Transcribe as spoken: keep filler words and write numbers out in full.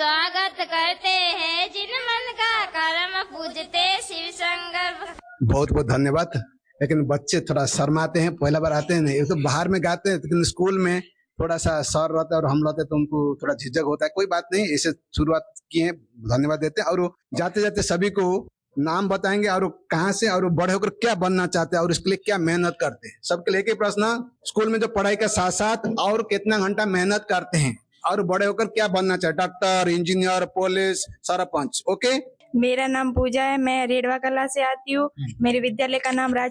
स्वागत करते हैं जिन मन का कर्म पूजते शिव शंकर। बहुत बहुत धन्यवाद। लेकिन बच्चे थोड़ा शर्माते हैं, पहला बार आते हैं, ये तो बाहर में गाते हैं, लेकिन स्कूल में थोड़ा सा सर रहता है और हम रहते हैं तो उनको थोड़ा झिझक होता है। कोई बात नहीं, ऐसे शुरुआत किए, धन्यवाद देते हैं। और जाते जाते सभी को नाम बताएंगे और कहाँ से और बड़े होकर क्या बनना चाहते हैं और इसके लिए क्या मेहनत करते हैं। सबके लिए एक ही प्रश्न, स्कूल में जो पढ़ाई के साथ साथ और कितना घंटा मेहनत करते हैं और बड़े होकर क्या बनना चाहते, doctor, engineer, police, sarpanch. Okay, मेरा नाम पूजा है, मैं रेडवा कला से आती हूँ। मेरे विद्यालय का नाम राज